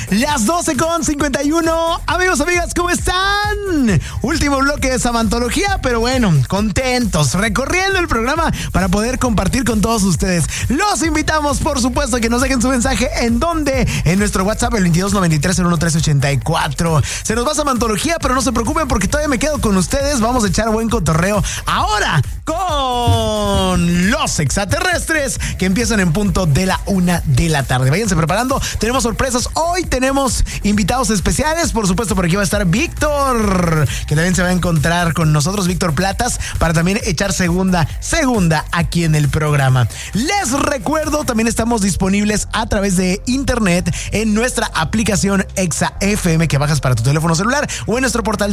Las 12:51. Amigos, amigas, ¿cómo están? Último bloque de Samantología, pero bueno, contentos, recorriendo el programa para poder compartir con todos ustedes. Los invitamos, por supuesto, que nos dejen su mensaje. ¿En dónde? En nuestro WhatsApp, el 2293-01384. Se nos va Samantología, pero no se preocupen porque todavía me quedo con ustedes. Vamos a echar buen cotorreo ahora con los extraterrestres, que empiezan en punto de la 1 de la tarde. Váyanse preparando, tenemos sorpresas. Hoy tenemos invitados especiales, por supuesto, por aquí va a estar Víctor, que también se va a encontrar con nosotros, Víctor Platas, para también echar segunda aquí en el programa. Les recuerdo, también estamos disponibles a través de internet en nuestra aplicación Exa FM, que bajas para tu teléfono celular, o en nuestro portal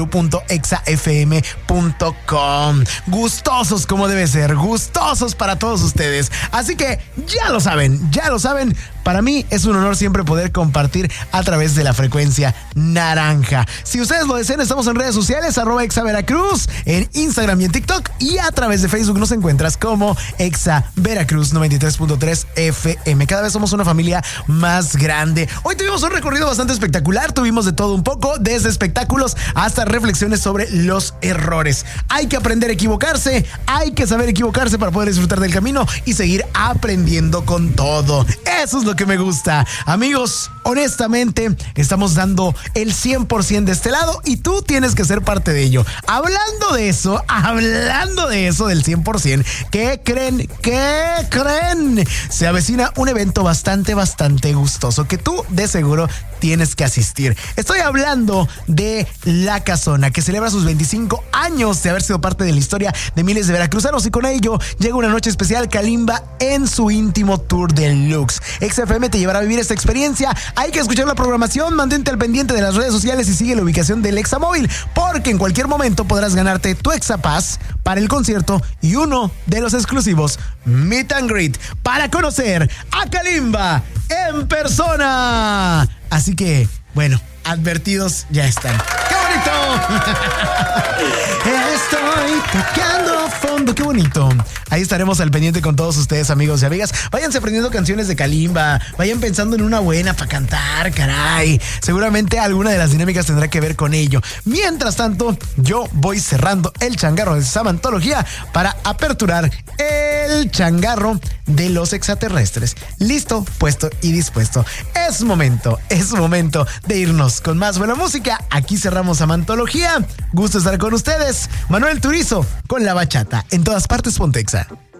www.exafm.com. Gustosos como debe ser, gustosos para todos ustedes. Así que ya lo saben. Para mí es un honor siempre poder compartir a través de la frecuencia naranja. Si ustedes lo desean, estamos en redes sociales, @ExaVeracruz, en Instagram y en TikTok, y a través de Facebook nos encuentras como Exa Veracruz 93.3 FM. Cada vez somos una familia más grande. Hoy tuvimos un recorrido bastante espectacular, tuvimos de todo un poco, desde espectáculos hasta reflexiones sobre los errores. Hay que aprender a equivocarse, hay que saber equivocarse para poder disfrutar del camino y seguir aprendiendo con todo. Eso es lo que me gusta. Amigos, honestamente, estamos dando el 100% de este lado y tú tienes que ser parte de ello. Hablando de eso, del 100%, ¿qué creen? Se avecina un evento bastante gustoso que tú de seguro tienes que asistir. Estoy hablando de La Casona, que celebra sus 25 años de haber sido parte de la historia de miles de veracruzanos, y con ello llega una noche especial Kalimba en su íntimo tour deluxe. XFM te llevará a vivir esta experiencia. Hay que escuchar la programación, mantente al pendiente de las redes sociales y sigue la ubicación del Examóvil, porque en cualquier momento podrás ganarte tu Exapass para el concierto y uno de los exclusivos Meet and Greet para conocer a Kalimba en persona. Así que, bueno, advertidos ya están. ¡Qué bonito! Estoy tocando fondo, qué bonito. Ahí estaremos al pendiente con todos ustedes, amigos y amigas. Váyanse aprendiendo canciones de Kalimba, vayan pensando en una buena para cantar, caray. Seguramente alguna de las dinámicas tendrá que ver con ello. Mientras tanto, yo voy cerrando el changarro de Samantología para aperturar el changarro de los extraterrestres. Listo, puesto y dispuesto. Es momento de irnos con más buena música. Aquí cerramos Samantología. Gusto estar con ustedes. Manuel Turizo con la bachata. En todas partes, Pontexa.